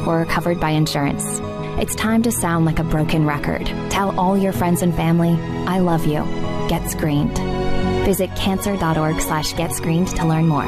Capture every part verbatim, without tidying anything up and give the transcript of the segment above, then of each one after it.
or are covered by insurance. It's time to sound like a broken record. Tell all your friends and family, I love you. Get screened. Visit cancer.org slash get screened to learn more.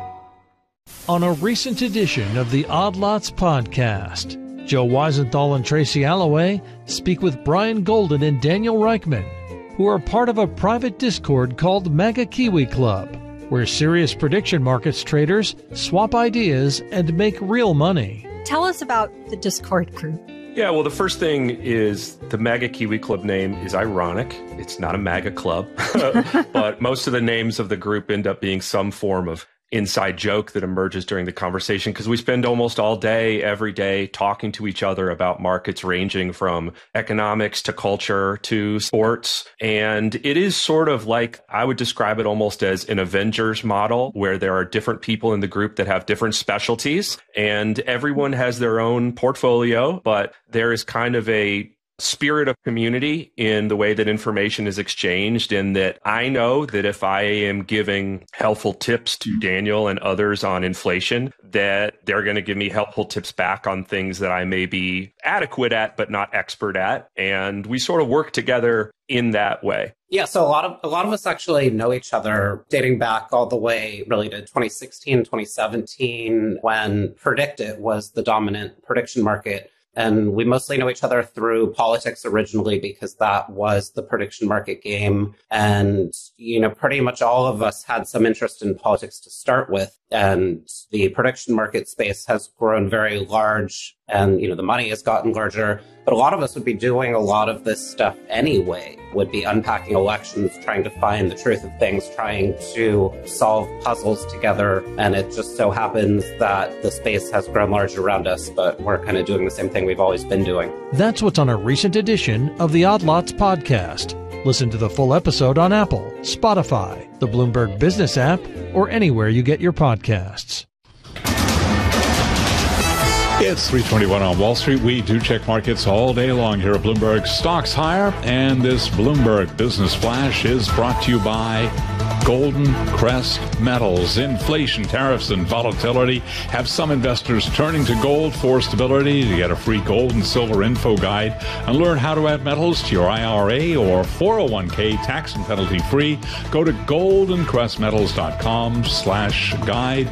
On a recent edition of the Odd Lots podcast, Joe Weisenthal and Tracy Alloway speak with Brian Golden and Daniel Reichman, who are part of a private Discord called MAGA Kiwi Club, where serious prediction markets traders swap ideas and make real money. Tell us about the Discord group. Yeah, well, the first thing is the MAGA Kiwi Club name is ironic. It's not a MAGA club, but most of the names of the group end up being some form of inside joke that emerges during the conversation, because we spend almost all day, every day, talking to each other about markets ranging from economics to culture to sports. And it is sort of like, I would describe it almost as an Avengers model, where there are different people in the group that have different specialties, and everyone has their own portfolio, but there is kind of a spirit of community in the way that information is exchanged, in that I know that if I am giving helpful tips to Daniel and others on inflation, that they're going to give me helpful tips back on things that I may be adequate at, but not expert at. And we sort of work together in that way. Yeah, so a lot of a lot of us actually know each other dating back all the way really to twenty sixteen, twenty seventeen, when PredictIt was the dominant prediction market. And we mostly know each other through politics originally, because that was the prediction market game. And, you know, pretty much all of us had some interest in politics to start with. And the prediction market space has grown very large, and, you know, the money has gotten larger. But a lot of us would be doing a lot of this stuff anyway, would be unpacking elections, trying to find the truth of things, trying to solve puzzles together. And it just so happens that the space has grown larger around us, but we're kind of doing the same thing we've always been doing. That's what's on a recent edition of the Odd Lots podcast. Listen to the full episode on Apple, Spotify, the Bloomberg Business app, or anywhere you get your podcasts. It's three twenty-one on Wall Street. We do check markets all day long here at Bloomberg. Stocks higher, and this Bloomberg Business Flash is brought to you by Golden Crest Metals. Inflation, tariffs, and volatility have some investors turning to gold for stability. To get a free gold and silver info guide and learn how to add metals to your I R A or four oh one k tax and penalty free, go to goldencrestmetals.com slash guide,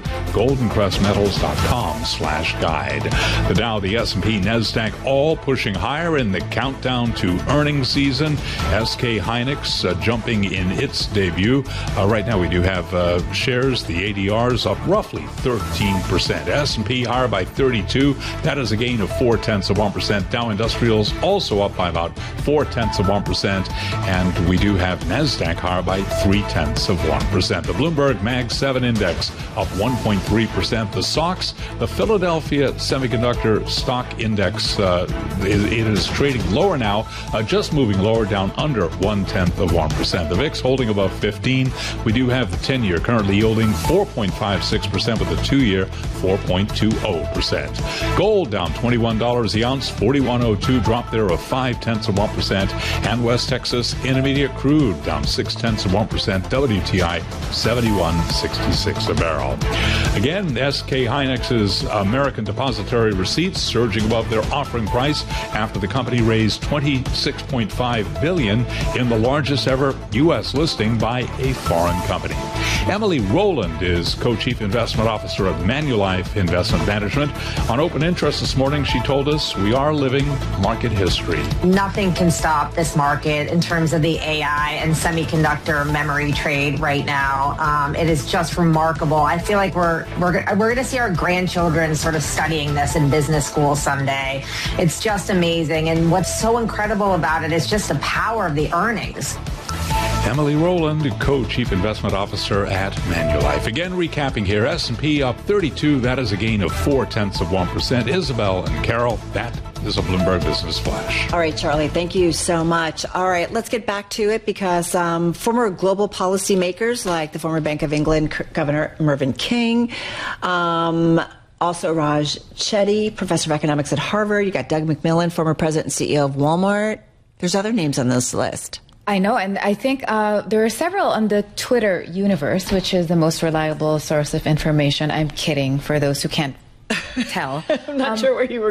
goldencrestmetals.com slash guide. The Dow, the S and P, NASDAQ all pushing higher in the countdown to earnings season. S K Hynix uh, jumping in its debut. Uh, right now we do have uh, shares, the A D Rs up roughly thirteen percent. S and P higher by thirty-two. That is a gain of four-tenths of one percent. Dow Industrials also up by about four-tenths of one percent. And we do have NASDAQ higher by three-tenths of one percent. The Bloomberg Mag seven Index up one point three percent. The S O X, the Philadelphia Semiconductor Stock Index, uh, it, it is trading lower now, uh, just moving lower, down under one-tenth of one percent. The V I X holding above fifteen. We do have the ten-year currently yielding four point five six percent, with the two-year four point two zero percent. Gold down twenty-one dollars the ounce, forty-one oh two, drop there of five-tenths of one percent. And West Texas Intermediate crude down six-tenths of one percent. W T I seventy-one sixty-six a barrel. Again, S K Hynix's American Depository receipts surging above their offering price after the company raised twenty-six point five billion dollars in the largest ever U S listing by a foreign company. Emily Rowland is Co-Chief Investment Officer of Manulife Investment Management. On Open Interest this morning, she told us we are living market history. Nothing can stop this market in terms of the A I and semiconductor memory trade right now. Um, it is just remarkable. I feel like we're we're we're going to see our grandchildren sort of studying this in business school someday. It's just amazing, and what's so incredible about it is just the power of the earnings. Emily Rowland, Co-Chief Investment Officer at Manulife. Again, recapping here, S and P up thirty-two. That is a gain of four-tenths of one percent. Isabel and Carol, that is a Bloomberg Business Flash. All right, Charlie, thank you so much. All right, let's get back to it, because um, former global policymakers like the former Bank of England Governor Mervyn King, um, also Raj Chetty, professor of economics at Harvard. You got Doug McMillon, former president and C E O of Walmart. There's other names on this list. I know, and I think uh, there are several on the Twitter universe, which is the most reliable source of information. I'm kidding, for those who can't tell. I'm not um, sure where you were